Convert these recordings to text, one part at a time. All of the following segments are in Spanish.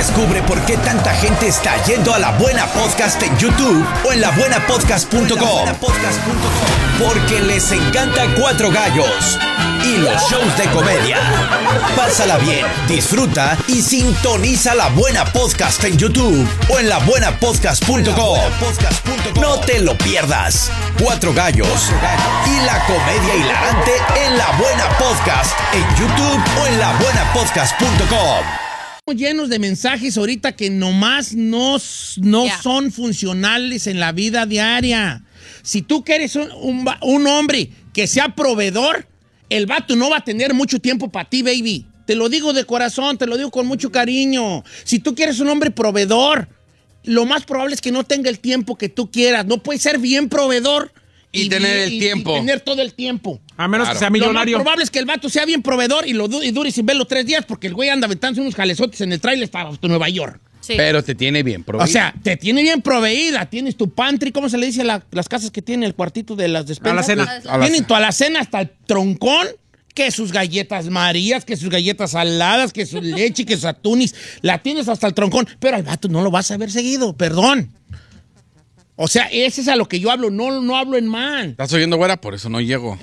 Descubre por qué tanta gente está yendo a La Buena Podcast en YouTube o en labuenapodcast.com. Porque les encanta Cuatro Gallos y los shows de comedia. Pásala bien, disfruta y sintoniza La Buena Podcast en YouTube o en labuenapodcast.com. No te lo pierdas. Cuatro Gallos y la comedia hilarante en La Buena Podcast en YouTube o en labuenapodcast.com. Llenos de mensajes ahorita que nomás no son funcionales en la vida diaria. Si tú quieres un hombre que sea proveedor, el vato no va a tener mucho tiempo para ti, baby. Te lo digo de corazón, te lo digo con mucho cariño. Si tú quieres un hombre proveedor, lo más probable es que no tenga el tiempo que tú quieras. No puede ser bien proveedor y tener el tiempo. Y tener todo el tiempo. A menos que sea millonario. Lo más probable es que el vato sea bien proveedor y dure sin verlo 3 días porque el güey anda aventándose unos jalezotes en el trailer para Nueva York. Sí. Pero te tiene bien proveída. O sea, te tiene bien proveída. Tienes tu pantry, ¿cómo se le dice a las casas que tienen el cuartito de las despensas? Tienen tu alacena hasta el troncón, que sus galletas marías, que sus galletas saladas, que su leche, que sus atunis. La tienes hasta el troncón, pero al vato no lo vas a ver seguido, perdón. O sea, ese es a lo que yo hablo, no hablo en mal. ¿Estás oyendo, güera? Por eso no llego.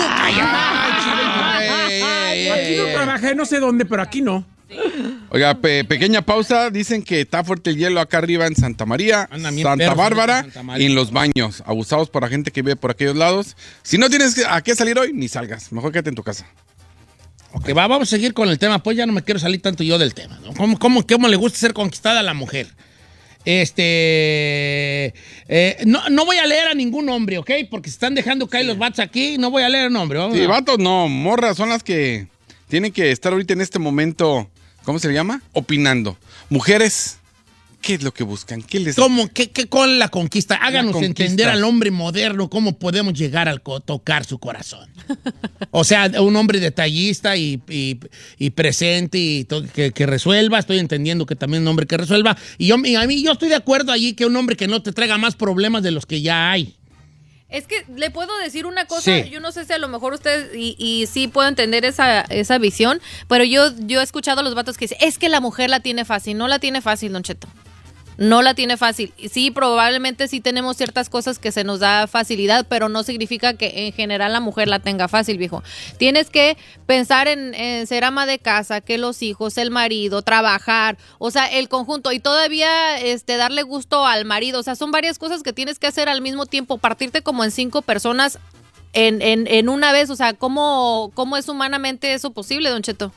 Aquí no trabajé, no sé dónde, pero aquí no. Oiga, pequeña pausa. Dicen que está fuerte el hielo acá arriba en Santa María, Santa Bárbara y en los baños. Abusados por la gente que vive por aquellos lados. Si no tienes a qué salir hoy, ni salgas. Mejor quédate en tu casa. Ok, vamos a seguir con el tema. Pues ya no me quiero salir tanto yo del tema, ¿no? ¿Cómo le gusta ser conquistada a la mujer? No voy a leer a ningún hombre, ¿ok? Porque se están dejando caer los vatos aquí. No voy a leer a un hombre. Sí, vatos no. Morras son las que tienen que estar ahorita en este momento... ¿Cómo se llama? Opinando. Mujeres, ¿qué es lo que buscan? ¿Qué les... ¿Qué con la conquista? Háganos entender al hombre moderno cómo podemos llegar a tocar su corazón. O sea, un hombre detallista y presente y que resuelva. Estoy entendiendo que también un hombre que resuelva. Y a mí yo estoy de acuerdo allí que un hombre que no te traiga más problemas de los que ya hay. Es que le puedo decir una cosa, sí. Yo no sé si a lo mejor ustedes, y sí puedo entender esa visión, pero yo he escuchado a los vatos que dicen, es que la mujer la tiene fácil. No la tiene fácil, Don Cheto. No la tiene fácil. Sí, probablemente sí tenemos ciertas cosas que se nos da facilidad, pero no significa que en general la mujer la tenga fácil, viejo. Tienes que pensar en ser ama de casa, que los hijos, el marido, trabajar, o sea, el conjunto, y todavía darle gusto al marido. O sea, son varias cosas que tienes que hacer al mismo tiempo, partirte como en 5 personas en una vez. O sea, ¿cómo es humanamente eso posible, Don Cheto?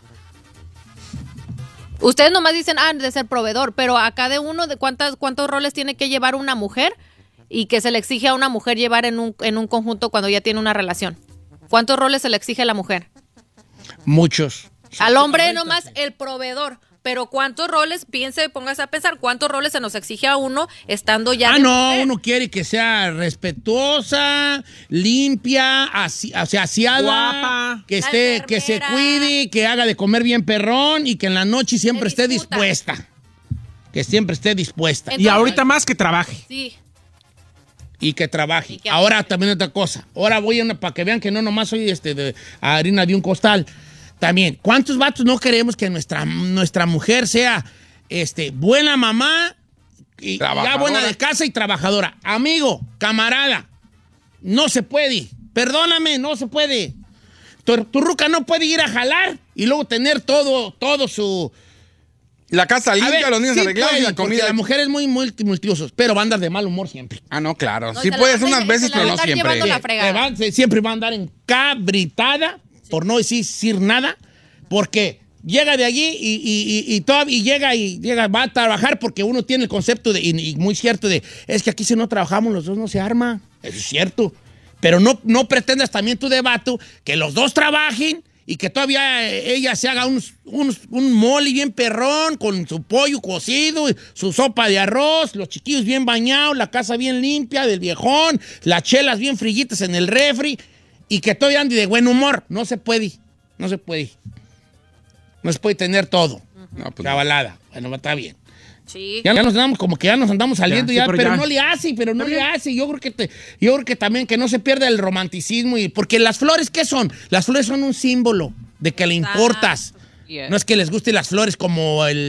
Ustedes nomás dicen, de ser proveedor, pero a cada uno de cuántos roles tiene que llevar una mujer y que se le exige a una mujer llevar en un conjunto cuando ya tiene una relación. ¿Cuántos roles se le exige a la mujer? Muchos. Al hombre nomás el proveedor, pero ¿cuántos roles? Póngase a pensar, ¿cuántos roles se nos exige a uno estando ya? Mujer? Uno quiere que sea respetuosa, limpia, aseada, guapa, que se cuide, que haga de comer bien perrón y que en la noche siempre esté dispuesta. Que siempre esté dispuesta. Entonces, y ahorita más que trabaje. Sí. Y que trabaje. Ahora también otra cosa. Ahora voy para que vean que no nomás soy de harina de un costal. También, ¿cuántos vatos no queremos que nuestra mujer sea buena mamá, y ya buena de casa y trabajadora? Amigo, camarada, no se puede. Perdóname, no se puede. Tu ruca no puede ir a jalar y luego tener todo su... La casa limpia, los niños arreglados y la comida. La mujer es muy multiusos, pero va a andar de mal humor siempre. No, claro. Sí puedes unas veces, pero no siempre. Siempre va a andar encabritada, por no decir nada, porque llega de allí y llega, va a trabajar porque uno tiene el concepto y muy cierto es que aquí si no trabajamos los dos no se arma. Eso es cierto. Pero no pretendas también tu debate que los dos trabajen y que todavía ella se haga un mole bien perrón con su pollo cocido, su sopa de arroz, los chiquillos bien bañados, la casa bien limpia del viejón, las chelas bien frillitas en el refri y que todavía ande de buen humor. No se puede. No se puede tener todo. Cabalada. Bueno, está bien. Sí. Ya nos andamos saliendo pero no le hace. Yo creo que también que no se pierda el romanticismo porque las flores, ¿qué son? Las flores son un símbolo de que le importas. No es que les gusten las flores como el